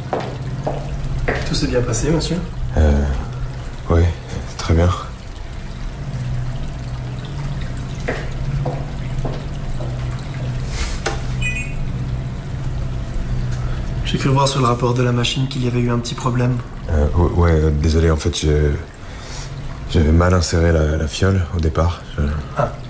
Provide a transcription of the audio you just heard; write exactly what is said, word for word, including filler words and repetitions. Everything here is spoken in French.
Tout s'est bien passé, monsieur? Euh... Oui, très bien. J'ai cru voir sur le rapport de la machine qu'il y avait eu un petit problème. Euh, ouais, euh, désolé, en fait, j'ai... J'avais mal inséré la, la fiole au départ. Je... Ah.